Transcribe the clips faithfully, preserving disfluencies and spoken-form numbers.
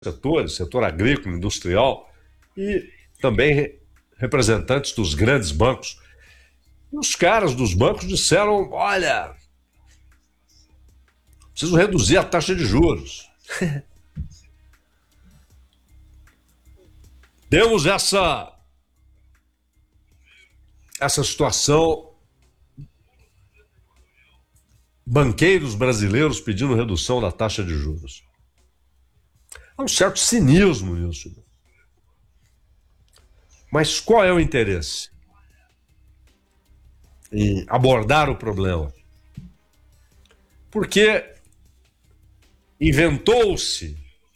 setores, setor agrícola, industrial e também representantes dos grandes bancos. E os caras dos bancos disseram, olha, preciso reduzir a taxa de juros. Temos essa, essa situação, banqueiros brasileiros pedindo redução da taxa de juros. Há um certo cinismo nisso. Mas qual é o interesse em abordar o problema? Porque inventou-se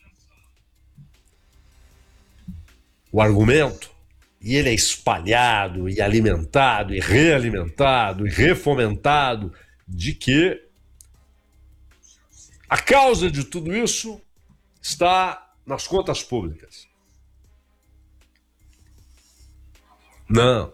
o argumento, e ele é espalhado, e alimentado, e realimentado, e refomentado, de que a causa de tudo isso está nas contas públicas. Não.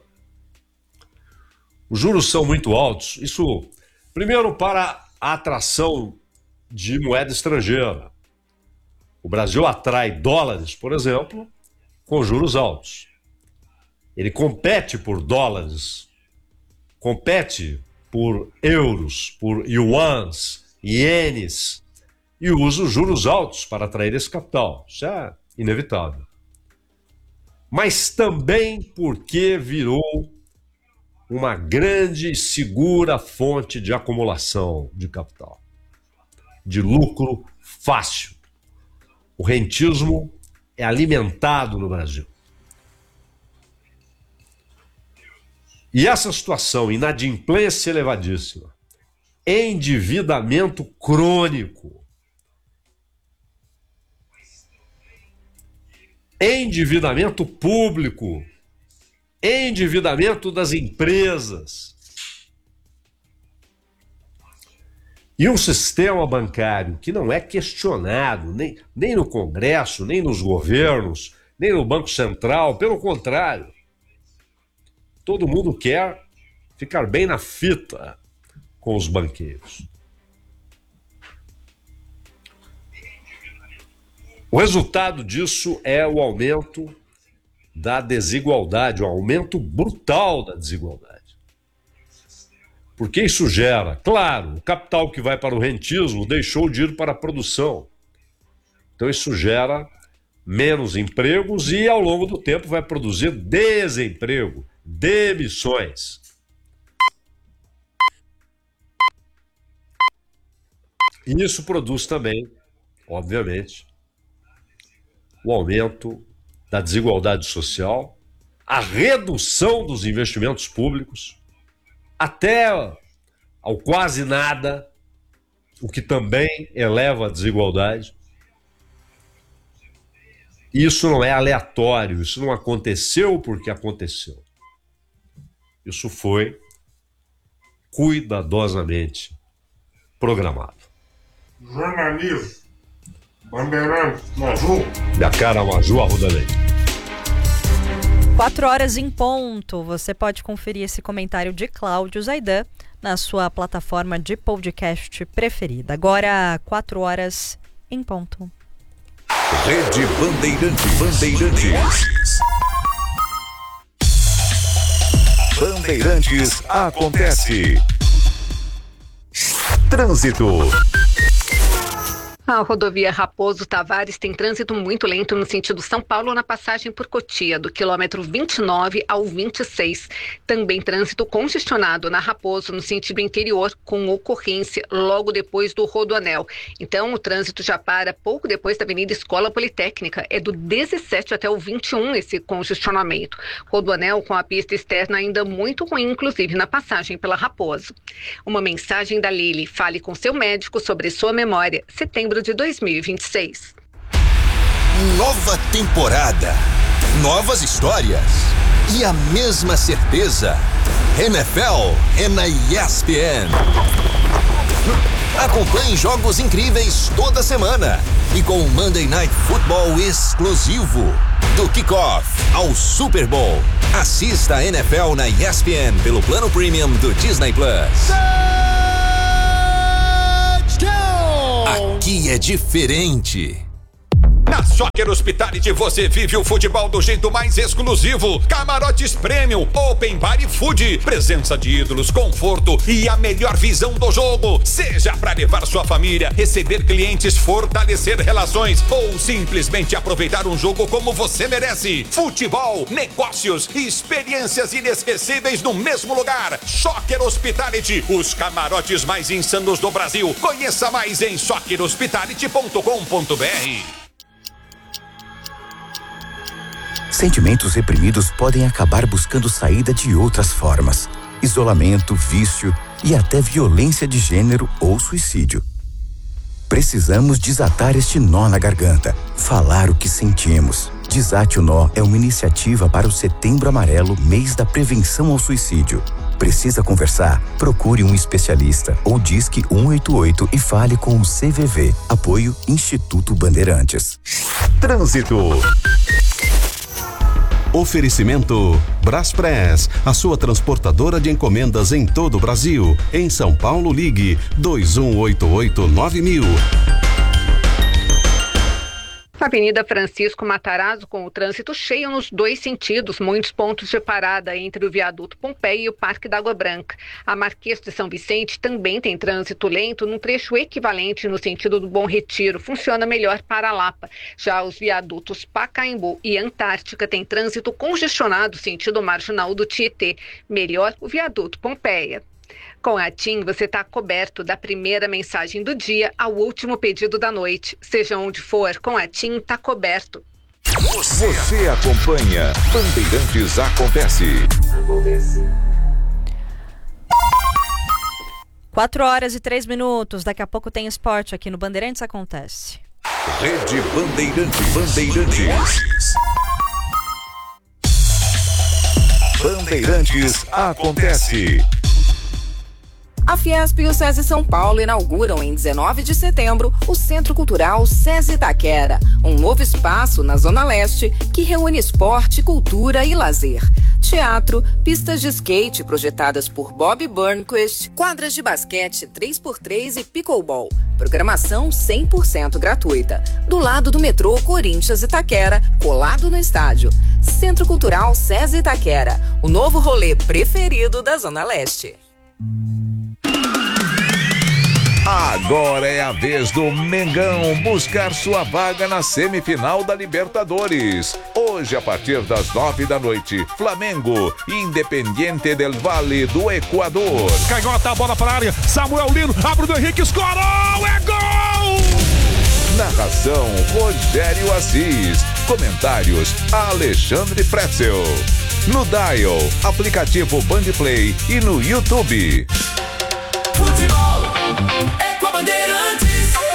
Os juros são muito altos. Isso, primeiro, para a atração de moeda estrangeira. O Brasil atrai dólares, por exemplo, com juros altos. Ele compete por dólares, compete por euros, por yuans, ienes, e usa os juros altos para atrair esse capital. Isso é inevitável. Mas também porque virou uma grande e segura fonte de acumulação de capital, de lucro fácil. O rentismo é alimentado no Brasil. E essa situação, inadimplência elevadíssima, endividamento crônico, endividamento público, endividamento das empresas e um sistema bancário que não é questionado nem, nem no Congresso, nem nos governos, nem no Banco Central, pelo contrário. Todo mundo quer ficar bem na fita com os banqueiros. O resultado disso é o aumento da desigualdade, o aumento brutal da desigualdade. Porque isso gera, claro, o capital que vai para o rentismo deixou de ir para a produção. Então isso gera menos empregos e ao longo do tempo vai produzir desemprego, demissões. E isso produz também, obviamente, o aumento da desigualdade social, a redução dos investimentos públicos, até ao quase nada, o que também eleva a desigualdade. Isso não é aleatório, isso não aconteceu porque aconteceu. Isso foi cuidadosamente programado. Jornalismo. Bandeirantes, Maju. Da cara Maju, Arruda Leite. Quatro horas em ponto. Você pode conferir esse comentário de Cláudio Zaidan na sua plataforma de podcast preferida. Agora, quatro horas em ponto. Rede Bandeirantes. Bandeirantes. Bandeirantes acontece. Trânsito. A rodovia Raposo Tavares tem trânsito muito lento no sentido São Paulo na passagem por Cotia, do quilômetro vinte e nove ao vinte e seis. Também trânsito congestionado na Raposo, no sentido interior, com ocorrência logo depois do Rodoanel. Então, o trânsito já para pouco depois da Avenida Escola Politécnica. É do dezessete até o vinte e um esse congestionamento. Rodoanel com a pista externa ainda muito ruim, inclusive na passagem pela Raposo. Uma mensagem da Lili. Fale com seu médico sobre sua memória. Setembro de dois mil e vinte e seis. Nova temporada, novas histórias e a mesma certeza. N F L é na E S P N. Acompanhe jogos incríveis toda semana e com o Monday Night Football exclusivo. Do kickoff ao Super Bowl. Assista a N F L na E S P N pelo plano premium do Disney Plus. Aqui é diferente. Na Na Soccer Hospitality você vive o futebol do jeito mais exclusivo. Camarotes Premium, Open Bar e Food. Presença de ídolos, conforto e a melhor visão do jogo. Seja para levar sua família, receber clientes, fortalecer relações ou simplesmente aproveitar um jogo como você merece. Futebol, negócios e experiências inesquecíveis no mesmo lugar. Soccer Hospitality, os camarotes mais insanos do Brasil. Conheça mais em soccer hospitality ponto com ponto br. Sentimentos reprimidos podem acabar buscando saída de outras formas. Isolamento, vício e até violência de gênero ou suicídio. Precisamos desatar este nó na garganta, falar o que sentimos. Desate o Nó é uma iniciativa para o Setembro Amarelo, mês da prevenção ao suicídio. Precisa conversar? Procure um especialista ou disque um oito oito e fale com o C V V. Apoio Instituto Bandeirantes. Trânsito. Oferecimento Braspress, a sua transportadora de encomendas em todo o Brasil. Em São Paulo, ligue dois um oito oito nove mil. Avenida Francisco Matarazzo com o trânsito cheio nos dois sentidos, muitos pontos de parada entre o viaduto Pompeia e o Parque da Água Branca. A Marquês de São Vicente também tem trânsito lento num trecho equivalente no sentido do Bom Retiro, funciona melhor para a Lapa. Já os viadutos Pacaembu e Antártica têm trânsito congestionado sentido marginal do Tietê, melhor o viaduto Pompeia. Com a TIM, você está coberto da primeira mensagem do dia ao último pedido da noite. Seja onde for, com a TIM está coberto. Você, você acompanha Bandeirantes Acontece. Acontece. Quatro horas e três minutos. Daqui a pouco tem esporte aqui no Bandeirantes Acontece. Rede Bandeirantes. Bandeirantes. Bandeirantes Acontece. A Fiesp e o SESI São Paulo inauguram em dezenove de setembro o Centro Cultural SESI Itaquera, um novo espaço na Zona Leste que reúne esporte, cultura e lazer. Teatro, pistas de skate projetadas por Bob Burnquist, quadras de basquete três por três e pickleball. Programação cem por cento gratuita. Do lado do metrô Corinthians Itaquera, colado no estádio. Centro Cultural SESI Itaquera, o novo rolê preferido da Zona Leste. Agora é a vez do Mengão buscar sua vaga na semifinal da Libertadores. Hoje, a partir das nove da noite, Flamengo, Independiente del Valle do Equador. Canhota, a bola para a área, Samuel Lino, abre do Henrique, escorou, é gol! Narração, Rogério Assis. Comentários, Alexandre Pretzel. No Dial, aplicativo Bandplay e no YouTube. Futebol é com a Bandeirantes.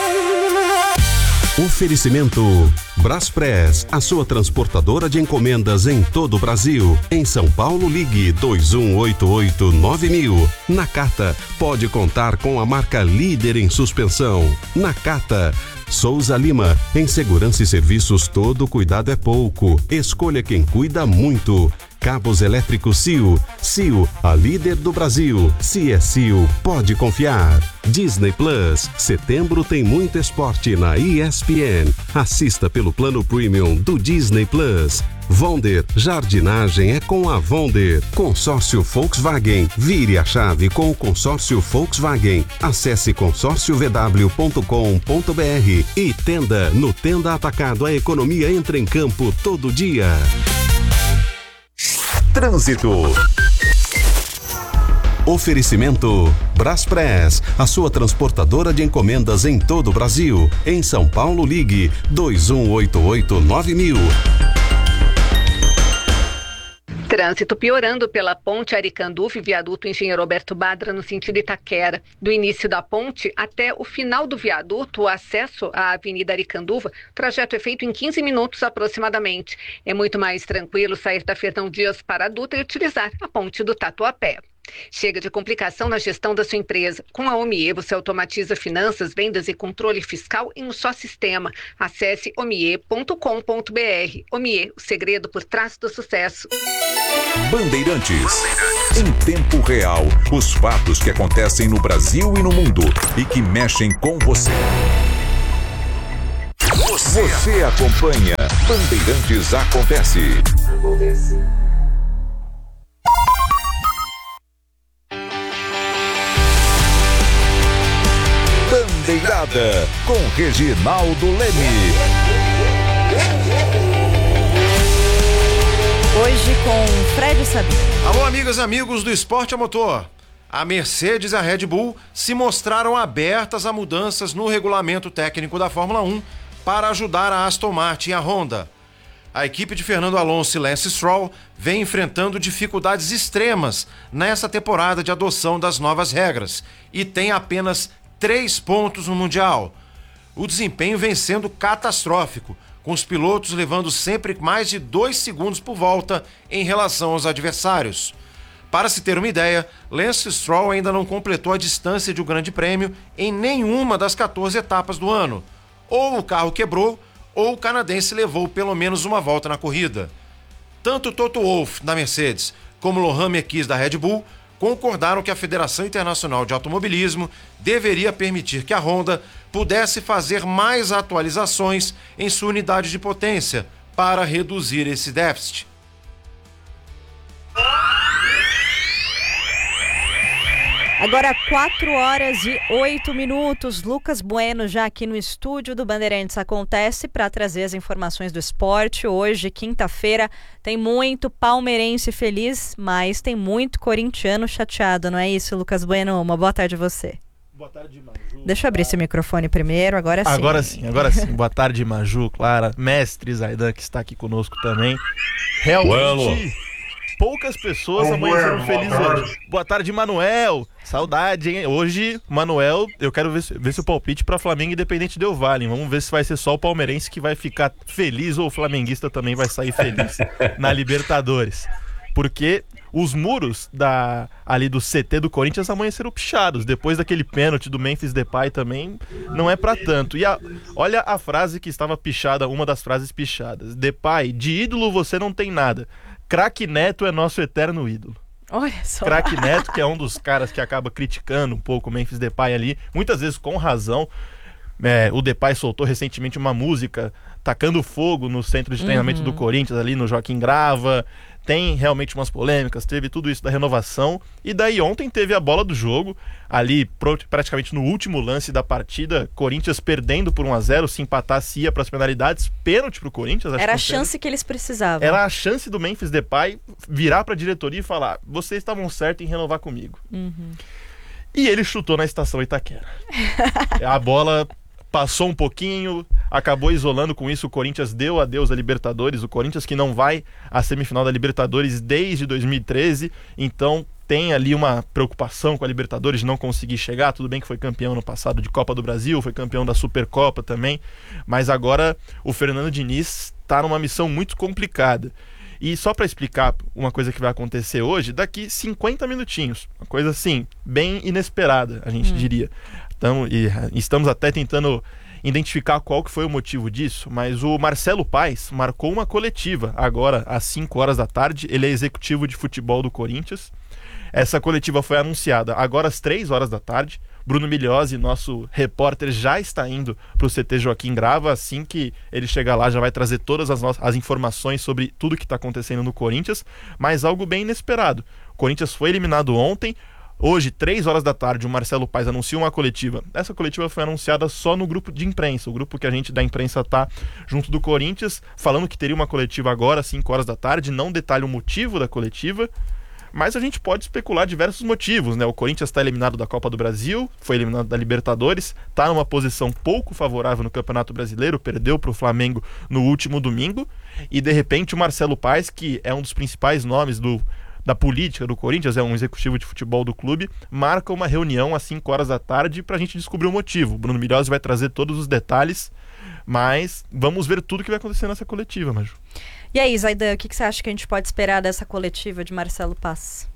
Oferecimento Braspress, a sua transportadora de encomendas em todo o Brasil. Em São Paulo, ligue dois um oito oito nove mil. Nakata, pode contar com a marca líder em suspensão. Nakata. Souza Lima, em segurança e serviços todo cuidado é pouco. Escolha quem cuida muito. Cabos elétricos C I O. C I O, a líder do Brasil. Se é C I O, pode confiar. Disney Plus, setembro tem muito esporte na E S P N. Assista pelo plano premium do Disney Plus. Vonder, jardinagem é com a Vonder. Consórcio Volkswagen, vire a chave com o consórcio Volkswagen. Acesse consórcio v w ponto com ponto b r e Tenda, no Tenda Atacado, a economia entra em campo todo dia. Trânsito. Oferecimento Braspress, a sua transportadora de encomendas em todo o Brasil. Em São Paulo, ligue dois um oito oito nove mil. Trânsito piorando pela ponte Aricanduva e viaduto Engenheiro Alberto Badra no sentido Itaquera. Do início da ponte até o final do viaduto, o acesso à Avenida Aricanduva, o trajeto é feito em quinze minutos aproximadamente. É muito mais tranquilo sair da Fernão Dias para a Dutra e utilizar a ponte do Tatuapé. Chega de complicação na gestão da sua empresa. Com a Omie, você automatiza finanças, vendas e controle fiscal em um só sistema. Acesse omie ponto com ponto b r. Omie, o segredo por trás do sucesso. Bandeirantes. Em tempo real, os fatos que acontecem no Brasil e no mundo e que mexem com você. Você acompanha Bandeirantes Acontece. Bandeirada com Reginaldo Leme. Hoje com Fred Sabino. Alô, amigas e amigos do Esporte a Motor. A Mercedes e a Red Bull se mostraram abertas a mudanças no regulamento técnico da Fórmula um para ajudar a Aston Martin e a Honda. A equipe de Fernando Alonso e Lance Stroll vem enfrentando dificuldades extremas nessa temporada de adoção das novas regras e tem apenas três pontos no Mundial. O desempenho vem sendo catastrófico, com os pilotos levando sempre mais de dois segundos por volta em relação aos adversários. Para se ter uma ideia, Lance Stroll ainda não completou a distância de um grande prêmio em nenhuma das quatorze etapas do ano. Ou o carro quebrou, ou o canadense levou pelo menos uma volta na corrida. Tanto Toto Wolff, da Mercedes, como Lohan Mekies, da Red Bull, concordaram que a Federação Internacional de Automobilismo deveria permitir que a Honda pudesse fazer mais atualizações em sua unidade de potência para reduzir esse déficit. Agora quatro horas e oito minutos, Lucas Bueno já aqui no estúdio do Bandeirantes Acontece para trazer as informações do esporte. Hoje, quinta-feira, tem muito palmeirense feliz, mas tem muito corintiano chateado, não é isso, Lucas Bueno? Uma boa tarde a você. Boa tarde, Maju. Deixa eu abrir esse microfone primeiro, agora sim. Agora sim, agora sim. Boa tarde, Maju, Clara, mestre Zaidan, que está aqui conosco também. Realmente... Bueno. Poucas pessoas amanheceram felizes hoje. Boa tarde, Manuel. Saudade, hein? Hoje, Manuel, eu quero ver, ver se o palpite para Flamengo Independente Del Valle. Vamos ver se vai ser só o palmeirense que vai ficar feliz ou o flamenguista também vai sair feliz na Libertadores. Porque os muros da, ali do C T do Corinthians amanheceram pichados. Depois daquele pênalti do Memphis Depay também não é pra tanto. E a, olha a frase que estava pichada, uma das frases pichadas. Depay, de ídolo você não tem nada. Craque Neto é nosso eterno ídolo. Olha só. Craque Neto, que é um dos caras que acaba criticando um pouco o Memphis Depay ali, muitas vezes com razão. É, o Depay soltou recentemente uma música tacando fogo no centro de treinamento uhum. do Corinthians, ali no Joaquim Grava. Tem realmente umas polêmicas, teve tudo isso da renovação. E daí ontem teve a bola do jogo, ali praticamente no último lance da partida, Corinthians perdendo por um a zero, se empatasse ia para as penalidades, pênalti pro Corinthians. Acho Era que a chance pênalti. que eles precisavam. Era a chance do Memphis Depay virar para a diretoria e falar, vocês estavam certos em renovar comigo. Uhum. E ele chutou na estação Itaquera. A bola... passou um pouquinho, acabou isolando com isso, o Corinthians deu adeus à Libertadores, o Corinthians que não vai à semifinal da Libertadores desde dois mil e treze, então tem ali uma preocupação com a Libertadores de não conseguir chegar, tudo bem que foi campeão no passado de Copa do Brasil, foi campeão da Supercopa também, mas agora o Fernando Diniz está numa missão muito complicada. E só para explicar uma coisa que vai acontecer hoje, daqui cinquenta minutinhos, uma coisa assim, bem inesperada, a gente hum. diria. Então, e, estamos até tentando identificar qual que foi o motivo disso, mas o Marcelo Paes marcou uma coletiva agora às cinco horas da tarde, ele é executivo de futebol do Corinthians. Essa coletiva foi anunciada agora às três horas da tarde. Bruno Migliosi, nosso repórter, já está indo para o C T Joaquim Grava. Assim que ele chegar lá, já vai trazer todas as, no- as informações sobre tudo que está acontecendo no Corinthians, mas algo bem inesperado. O Corinthians foi eliminado ontem. Hoje, três horas da tarde, o Marcelo Paes anuncia uma coletiva. Essa coletiva foi anunciada só no grupo de imprensa, o grupo que a gente da imprensa está junto do Corinthians, falando que teria uma coletiva agora, às cinco horas da tarde, não detalha o motivo da coletiva, mas a gente pode especular diversos motivos, né? O Corinthians está eliminado da Copa do Brasil, foi eliminado da Libertadores, está numa posição pouco favorável no Campeonato Brasileiro, perdeu para o Flamengo no último domingo, e de repente o Marcelo Paes, que é um dos principais nomes do da política do Corinthians, é um executivo de futebol do clube, marca uma reunião às cinco horas da tarde para a gente descobrir o motivo. O Bruno Migliosi vai trazer todos os detalhes, mas vamos ver tudo que vai acontecer nessa coletiva, Maju. E aí, Zaidan, o que, que você acha que a gente pode esperar dessa coletiva de Marcelo Paes?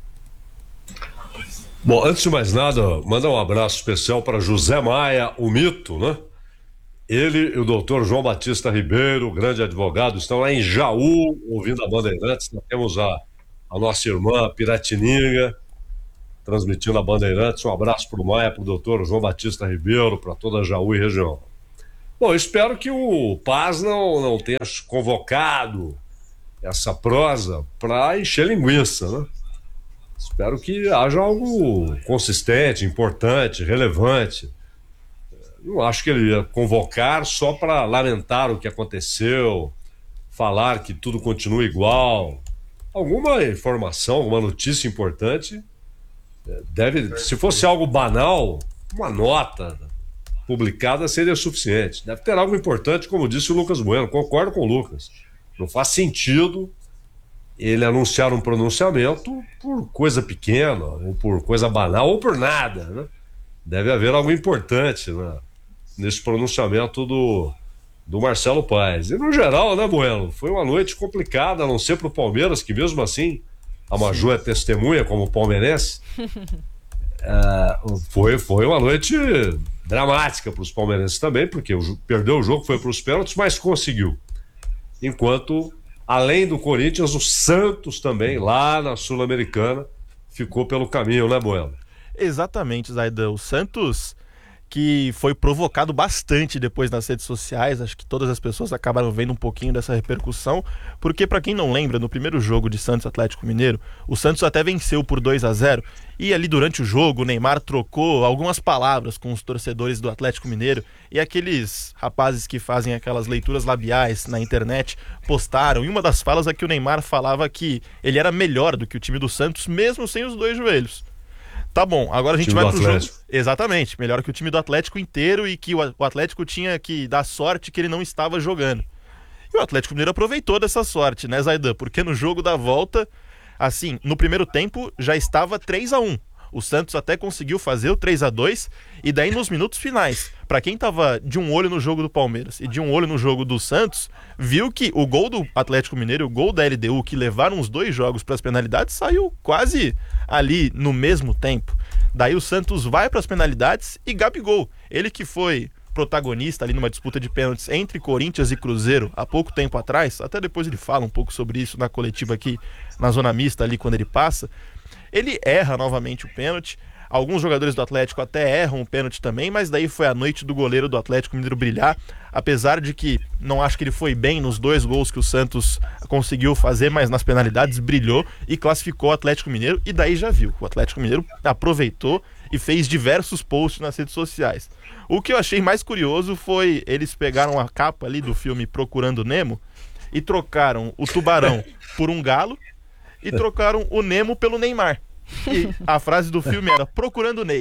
Bom, antes de mais nada, mandar um abraço especial para José Maia, o mito, né? Ele e o doutor João Batista Ribeiro, grande advogado, estão lá em Jaú, ouvindo a Bandeirantes. Nós temos a a nossa irmã Piratininga, transmitindo a Bandeirantes. Um abraço para o Maia, para o doutor João Batista Ribeiro, para toda a Jaú e região. Bom, eu espero que o Paz não, não tenha convocado essa prosa para encher linguiça, né? Espero que haja algo consistente, importante, relevante. Não acho que ele ia convocar só para lamentar o que aconteceu, falar que tudo continua igual. Alguma informação, alguma notícia importante deve, se fosse algo banal, uma nota publicada seria suficiente. Deve ter algo importante, como disse o Lucas Bueno. Concordo com o Lucas. Não faz sentido ele anunciar um pronunciamento por coisa pequena, ou por coisa banal, ou por nada, né? Deve haver algo importante, né, nesse pronunciamento do, do Marcelo Paes. E no geral, né, Bueno? Foi uma noite complicada, a não ser para o Palmeiras, que mesmo assim, a Maju é testemunha como palmeirense. é, foi, foi uma noite dramática para os palmeirenses também, porque o, perdeu o jogo, foi para os pênaltis, mas conseguiu. Enquanto, além do Corinthians, o Santos também, lá na Sul-Americana, ficou pelo caminho, né, Bueno? Exatamente, Zaidan. O Santos, que foi provocado bastante depois nas redes sociais, acho que todas as pessoas acabaram vendo um pouquinho dessa repercussão, porque para quem não lembra, no primeiro jogo de Santos Atlético Mineiro, o Santos até venceu por dois a zero, e ali durante o jogo o Neymar trocou algumas palavras com os torcedores do Atlético Mineiro, e aqueles rapazes que fazem aquelas leituras labiais na internet postaram, e uma das falas é que o Neymar falava que ele era melhor do que o time do Santos, mesmo sem os dois joelhos. Tá bom, agora a gente vai pro jogo. Exatamente, melhor que o time do Atlético inteiro, e que o Atlético tinha que dar sorte que ele não estava jogando. E o Atlético Mineiro aproveitou dessa sorte, né, Zaidan? Porque no jogo da volta, assim, no primeiro tempo já estava três a um. O Santos até conseguiu fazer o três a dois, e daí nos minutos finais, para quem tava de um olho no jogo do Palmeiras e de um olho no jogo do Santos, viu que o gol do Atlético Mineiro e o gol da L D U, que levaram os dois jogos para as penalidades, saiu quase ali no mesmo tempo. Daí o Santos vai para as penalidades e Gabigol, ele que foi protagonista ali numa disputa de pênaltis entre Corinthians e Cruzeiro há pouco tempo atrás, até depois ele fala um pouco sobre isso na coletiva aqui na Zona Mista ali quando ele passa. Ele erra novamente o pênalti. Alguns jogadores do Atlético até erram o pênalti também, mas daí foi a noite do goleiro do Atlético Mineiro brilhar, apesar de que não acho que ele foi bem nos dois gols que o Santos conseguiu fazer, mas nas penalidades brilhou e classificou o Atlético Mineiro, e daí já viu, o Atlético Mineiro aproveitou e fez diversos posts nas redes sociais. O que eu achei mais curioso foi eles pegaram a capa ali do filme Procurando Nemo e trocaram o tubarão por um galo e trocaram o Nemo pelo Neymar. E a frase do filme era Procurando Ney.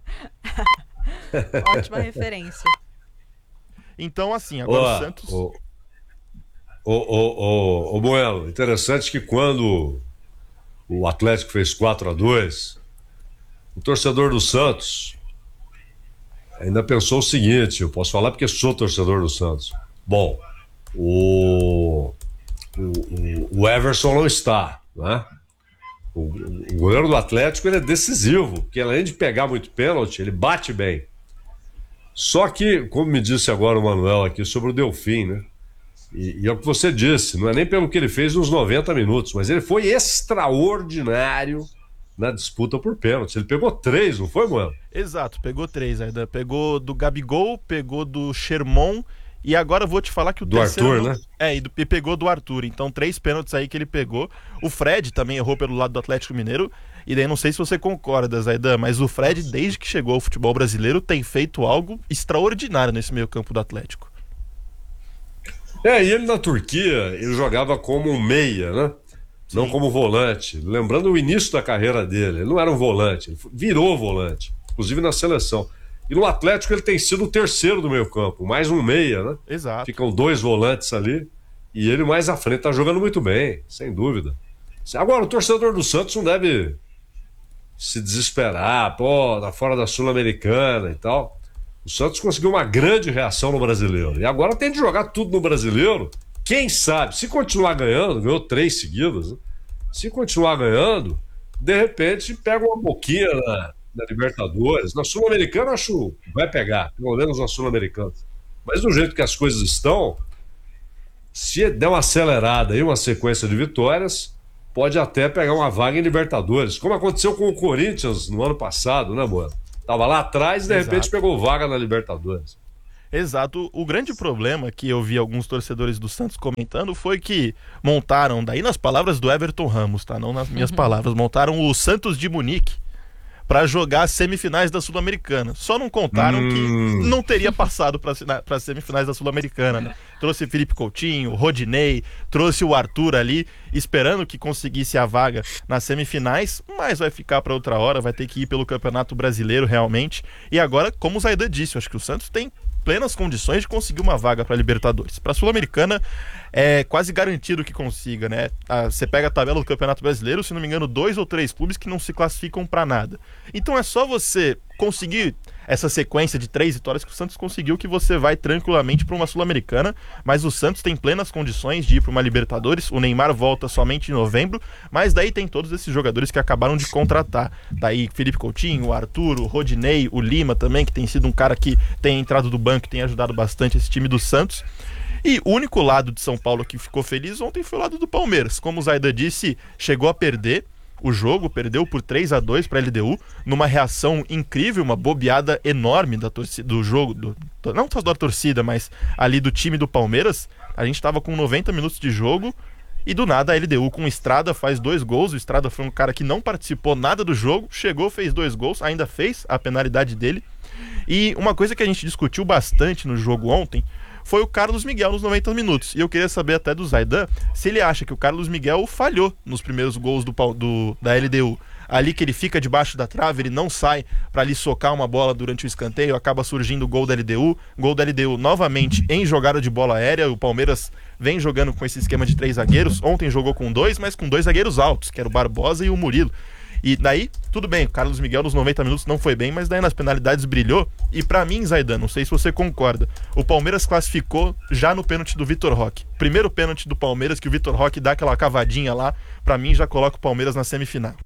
Ótima referência. Então, assim, agora Olá, o Santos... Ô, ô, ô, ô, Bueno, interessante que quando o Atlético fez quatro a dois, o torcedor do Santos ainda pensou o seguinte, eu posso falar porque sou torcedor do Santos. Bom, o, o, o Everson não está, né? O, o goleiro do Atlético, ele é decisivo, porque além de pegar muito pênalti, ele bate bem. Só que, como me disse agora o Manuel aqui sobre o Delfim, né? E, e é o que você disse, não é nem pelo que ele fez nos noventa minutos, mas ele foi extraordinário na disputa por pênalti. Ele pegou três, não foi, mano? Exato, pegou três ainda. Pegou do Gabigol, pegou do Sherman, e agora eu vou te falar que o do terceiro... Arthur, não... né? É, e, do... e pegou do Arthur. Então, três pênaltis aí que ele pegou. O Fred também errou pelo lado do Atlético Mineiro. E daí, não sei se você concorda, Zaidan, mas o Fred, desde que chegou ao futebol brasileiro, tem feito algo extraordinário nesse meio campo do Atlético. É, e ele na Turquia, ele jogava como um meia, né? Sim. Não como volante. Lembrando o início da carreira dele, ele não era um volante, ele virou volante, inclusive na seleção. E no Atlético ele tem sido o terceiro do meio campo, mais um meia, né? Exato. Ficam dois volantes ali, e ele mais à frente tá jogando muito bem, sem dúvida. Agora, o torcedor do Santos não deve se desesperar, pô, tá fora da Sul-Americana e tal. O Santos conseguiu uma grande reação no Brasileiro, e agora tem de jogar tudo no Brasileiro. Quem sabe, se continuar ganhando, ganhou três seguidas, né? Se continuar ganhando, de repente pega uma boquinha na, na Libertadores. Na Sul-Americana, acho que vai pegar, pelo menos na Sul-Americana. Mas do jeito que as coisas estão, se der uma acelerada e uma sequência de vitórias, pode até pegar uma vaga em Libertadores, como aconteceu com o Corinthians no ano passado, né, mano? Tava lá atrás e de Exato. repente pegou vaga na Libertadores. Exato. O grande problema que eu vi alguns torcedores do Santos comentando foi que montaram, daí nas palavras do Everton Ramos, tá? Não nas minhas uhum. palavras, montaram o Santos de Munique para jogar as semifinais da Sul-Americana. Só não contaram hum. que não teria passado para as semifinais da Sul-Americana, né? Trouxe Felipe Coutinho, Rodinei, trouxe o Arthur ali, esperando que conseguisse a vaga nas semifinais, mas vai ficar para outra hora, vai ter que ir pelo Campeonato Brasileiro realmente. E agora, como o Zaidan disse, eu acho que o Santos tem plenas condições de conseguir uma vaga para a Libertadores. Para a Sul-Americana é quase garantido que consiga, né? Ah, você pega a tabela do Campeonato Brasileiro, se não me engano, dois ou três clubes que não se classificam para nada. Então é só você conseguir essa sequência de três vitórias que o Santos conseguiu que você vai tranquilamente para uma Sul-Americana, mas o Santos tem plenas condições de ir para uma Libertadores. O Neymar volta somente em novembro, mas daí tem todos esses jogadores que acabaram de contratar. Daí Felipe Coutinho, o Arthur, o Rodinei, o Lima também, que tem sido um cara que tem entrado do banco e tem ajudado bastante esse time do Santos. E o único lado de São Paulo que ficou feliz ontem foi o lado do Palmeiras. Como o Zaidan disse, chegou a perder o jogo, perdeu por três a dois para a L D U, numa reação incrível, uma bobeada enorme da torcida, do jogo, do, não só da torcida, mas ali do time do Palmeiras. A gente estava com noventa minutos de jogo e do nada a L D U com o Estrada faz dois gols. O Estrada foi um cara que não participou nada do jogo, chegou, fez dois gols, ainda fez a penalidade dele. E uma coisa que a gente discutiu bastante no jogo ontem foi o Carlos Miguel nos noventa minutos. E eu queria saber até do Zaidan se ele acha que o Carlos Miguel falhou nos primeiros gols do, do, da L D U. Ali que ele fica debaixo da trave, ele não sai para ali socar uma bola durante o escanteio, acaba surgindo o gol da L D U. Gol da L D U novamente em jogada de bola aérea. O Palmeiras vem jogando com esse esquema de três zagueiros. Ontem jogou com dois, mas com dois zagueiros altos, que era o Barbosa e o Murilo. E daí, tudo bem, o Carlos Miguel nos noventa minutos não foi bem, mas daí nas penalidades brilhou. E pra mim, Zaidan, não sei se você concorda, o Palmeiras classificou já no pênalti do Vitor Roque. Primeiro pênalti do Palmeiras, que o Vitor Roque dá aquela cavadinha lá, pra mim já coloca o Palmeiras na semifinal.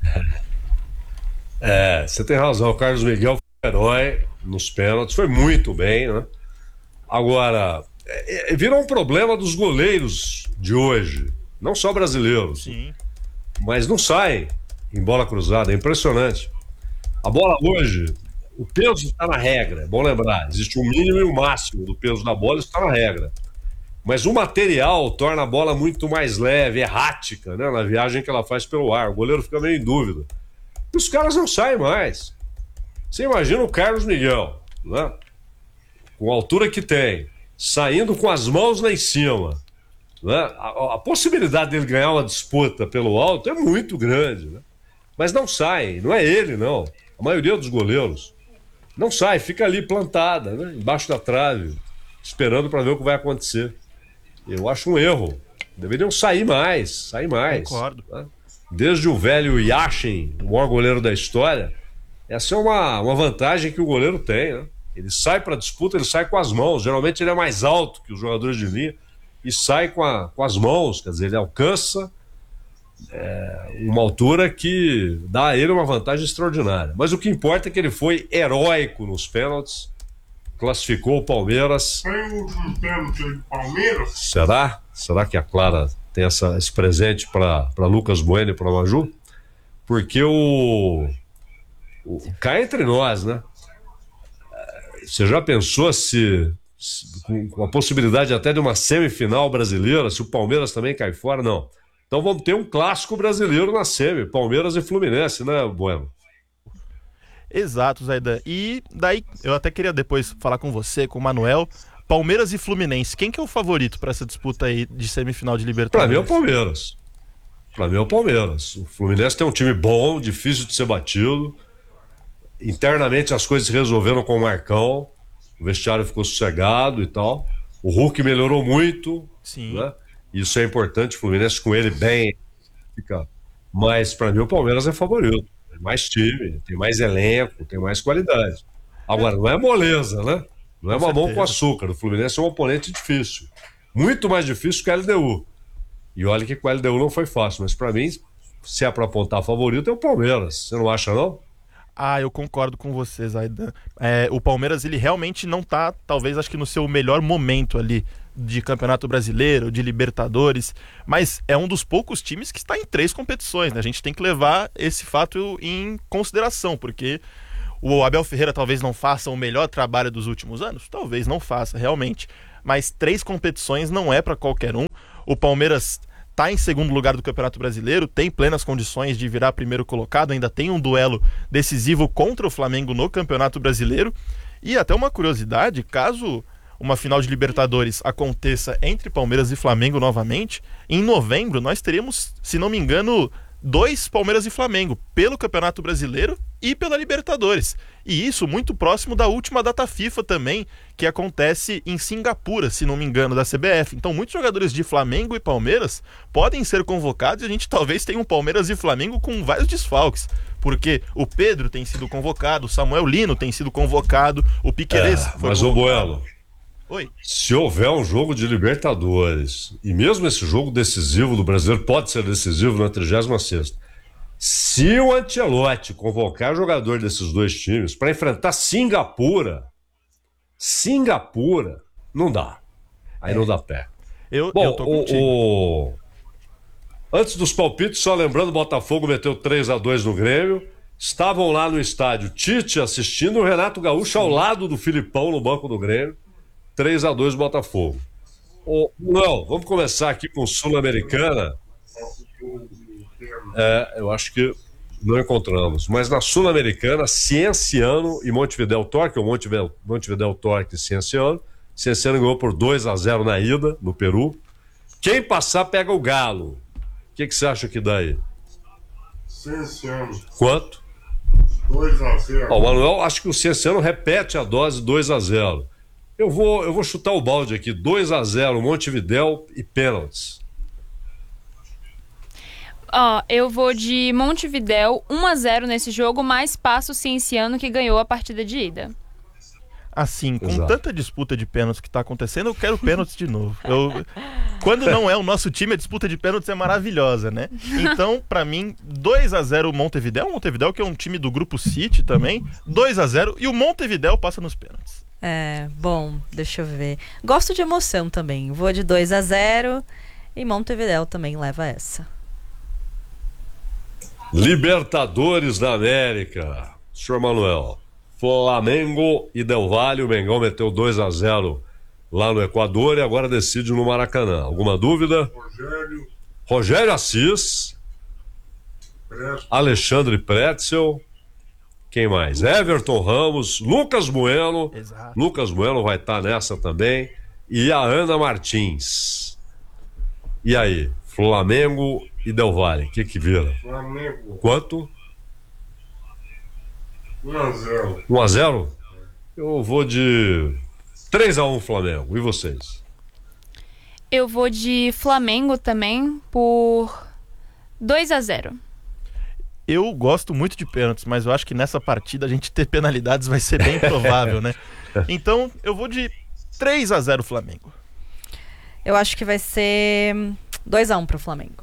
É, você tem razão, o Carlos Miguel foi herói nos pênaltis, foi muito bem, né? Agora, é, é, virou um problema dos goleiros de hoje, não só brasileiros. Sim. Mas não saem em bola cruzada, é impressionante. A bola hoje, o peso está na regra, é bom lembrar, existe um mínimo e um máximo do peso da bola, isso está na regra. Mas o material torna a bola muito mais leve, errática, né, na viagem que ela faz pelo ar. O goleiro fica meio em dúvida. E os caras não saem mais. Você imagina o Carlos Miguel, né, com a altura que tem, saindo com as mãos lá em cima, né? A, a possibilidade dele ganhar uma disputa pelo alto é muito grande, né? Mas não sai, não é ele, não. A maioria dos goleiros não sai, fica ali plantada, né? Embaixo da trave, esperando para ver o que vai acontecer. Eu acho um erro. Deveriam sair mais, sair mais. Concordo. Né? Desde o velho Yashin, o maior goleiro da história, essa é uma, uma vantagem que o goleiro tem, né? Ele sai para disputa, ele sai com as mãos. Geralmente ele é mais alto que os jogadores de linha e sai com, a, com as mãos, quer dizer, ele alcança é, uma altura que dá a ele uma vantagem extraordinária. Mas o que importa é que ele foi heróico nos pênaltis, classificou o Palmeiras. Tem o último pênalti aí do Palmeiras? Será? Será que a Clara tem essa, esse presente para Lucas Bueno e para Maju? Porque o, o cá entre nós, né? Você já pensou se, se com a possibilidade até de uma semifinal brasileira, se o Palmeiras também cai fora? Não. Então vamos ter um clássico brasileiro na semi, Palmeiras e Fluminense, né, Bueno? Exato, Zaidan. E daí, eu até queria depois falar com você, com o Manuel, Palmeiras e Fluminense, quem que é o favorito para essa disputa aí de semifinal de Libertadores? Para mim é o Palmeiras. Para mim é o Palmeiras. O Fluminense tem um time bom, difícil de ser batido. Internamente as coisas se resolveram com o Marcão, o vestiário ficou sossegado e tal. O Hulk melhorou muito. Sim. Né? Isso é importante, o Fluminense com ele bem. Fica. Mas para mim o Palmeiras é favorito. Tem mais time, tem mais elenco, tem mais qualidade. Agora, não é moleza, né? Não é mamão com açúcar. O Fluminense é um oponente difícil. Muito mais difícil que a L D U. E olha que com a L D U não foi fácil. Mas para mim, se é para apontar favorito, é o Palmeiras. Você não acha, não? Ah, eu concordo com você, Zaidan. É, o Palmeiras, ele realmente não tá, talvez, acho que no seu melhor momento ali de Campeonato Brasileiro, de Libertadores, mas é um dos poucos times que está em três competições, né? A gente tem que levar esse fato em consideração, porque O Abel Ferreira talvez não faça o melhor trabalho dos últimos anos? Talvez não faça, realmente. Mas três competições não é para qualquer um. O Palmeiras está em segundo lugar do Campeonato Brasileiro, tem plenas condições de virar primeiro colocado, ainda tem um duelo decisivo contra o Flamengo no Campeonato Brasileiro. E até uma curiosidade, caso uma final de Libertadores aconteça entre Palmeiras e Flamengo novamente, em novembro nós teremos, se não me engano, dois Palmeiras e Flamengo, pelo Campeonato Brasileiro e pela Libertadores. E isso muito próximo da última data FIFA também, que acontece em Singapura, se não me engano, da C B F. Então muitos jogadores de Flamengo e Palmeiras podem ser convocados e a gente talvez tenha um Palmeiras e Flamengo com vários desfalques. Porque o Pedro tem sido convocado, o Samuel Lino tem sido convocado, o Piquerez é, foi mas convocado. o Bueno, Oi. Se houver um jogo de Libertadores, e mesmo esse jogo decisivo do brasileiro pode ser decisivo na trigésima sexta, se o Ancelotti convocar jogador desses dois times para enfrentar Singapura, Singapura, não dá. Aí é. não dá pé. Eu, Bom, eu tô contigo. O, o... Antes dos palpites, só lembrando, o Botafogo meteu três a dois no Grêmio. Estavam lá no estádio Tite assistindo, o Renato Gaúcho ao lado do Filipão no banco do Grêmio. três a dois Botafogo. Ô, não, vamos começar aqui com Sul-Americana. É, eu acho que não encontramos. Mas na Sul-Americana, Cienciano e Montevidéu Torque, ou Montevidéu, Montevidéu Torque e Cienciano. Cienciano ganhou por dois a zero na ida, no Peru. Quem passar pega o Galo. O que, que você acha que dá aí? Cienciano. Quanto? dois a zero. Ó, o Manuel, acho que o Cienciano repete a dose dois a zero. Eu vou, eu vou chutar o balde aqui, dois a zero, Montevidéu e pênaltis. Ó, eu vou de Montevidéu, um a zero nesse jogo, mas passa o Cienciano que ganhou a partida de ida. Assim, com Exato. tanta disputa de pênaltis que tá acontecendo, eu quero pênaltis de novo. Eu, quando não é o nosso time, a disputa de pênaltis é maravilhosa, né? Então, pra mim, dois a zero Montevidéu, Montevidéu que é um time do Grupo City também, dois a zero e o Montevidéu passa nos pênaltis. É, bom, deixa eu ver. Gosto de emoção também. Vou de dois a zero e Montevidéu também leva essa. Libertadores da América. Senhor Manuel. Flamengo e Del Valle. O Mengão meteu dois a zero lá no Equador e agora decide no Maracanã. Alguma dúvida? Rogério. Rogério Assis. Pretzel. Alexandre Pretzel. Quem mais? Everton Ramos. Lucas Bueno. Exato. Lucas Bueno vai estar nessa também. E a Ana Martins. E aí? Flamengo e Del Valle. O que que vira? Flamengo. Quanto? um a zero. um a zero? Eu vou de três a um Flamengo. E vocês? Eu vou de Flamengo também por dois a zero. Eu gosto muito de pênaltis, mas eu acho que nessa partida a gente ter penalidades vai ser bem provável, né? Então, eu vou de três a zero Flamengo. Eu acho que vai ser dois a um pro Flamengo.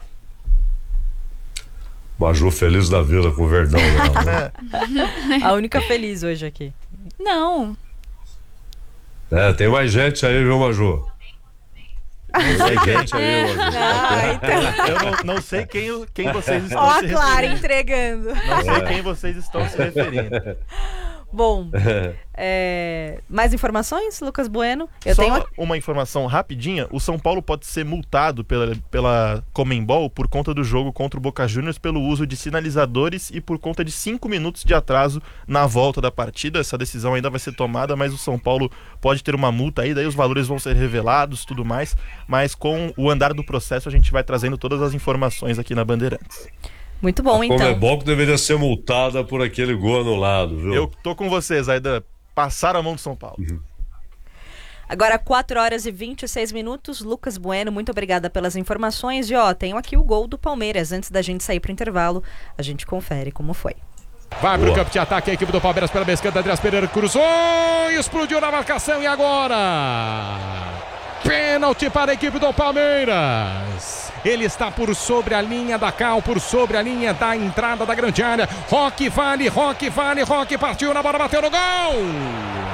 Maju feliz da vida com o Verdão. Né? A única feliz hoje aqui. Não. É, tem mais gente aí, viu, Maju? Tem mais gente aí, Maju. Ah, então... Eu não, não sei quem, quem vocês estão Ó, se a Clara referindo. entregando. Não sei É. quem vocês estão se referindo. Bom, é... mais informações, Lucas Bueno? Eu Só tenho... uma informação rapidinha, o São Paulo pode ser multado pela, pela Conmebol por conta do jogo contra o Boca Juniors pelo uso de sinalizadores e por conta de cinco minutos de atraso na volta da partida. Essa decisão ainda vai ser tomada, mas o São Paulo pode ter uma multa aí, daí os valores vão ser revelados, tudo mais, mas com o andar do processo a gente vai trazendo todas as informações aqui na Bandeirantes. Muito bom, A então. Conmebol que deveria ser multada por aquele gol anulado, viu? Eu tô com vocês, Aida. Passaram a mão do São Paulo. Uhum. Agora quatro horas e vinte e seis minutos. Lucas Bueno, muito obrigada pelas informações. E ó, tenho aqui o gol do Palmeiras. Antes da gente sair pro intervalo, a gente confere como foi. Vai pro campo de ataque a equipe do Palmeiras pela esquerda. Andreas Pereira cruzou, explodiu na marcação e agora pênalti para a equipe do Palmeiras. Ele está por sobre a linha da cal, por sobre a linha da entrada da grande área. Roque vale, Roque vale, Roque partiu na bola, bateu no gol.